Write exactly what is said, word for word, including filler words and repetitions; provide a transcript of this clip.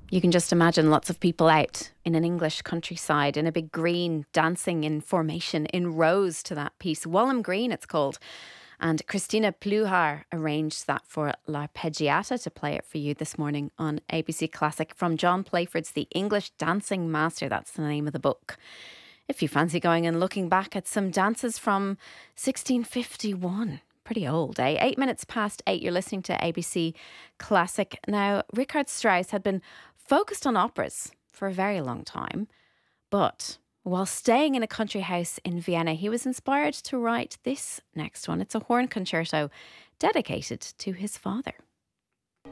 You can just imagine lots of people out in an English countryside in a big green, dancing in formation in rows to that piece. Walham Green, it's called. And Christina Pluhar arranged that for L'Arpeggiata to play it for you this morning on A B C Classic from John Playford's The English Dancing Master. That's the name of the book. If you fancy going and looking back at some dances from sixteen fifty-one. Pretty old, eh? Eight minutes past eight, you're listening to A B C Classic. Now, Richard Strauss had been focused on operas for a very long time, but while staying in a country house in Vienna, he was inspired to write this next one. It's a horn concerto dedicated to his father.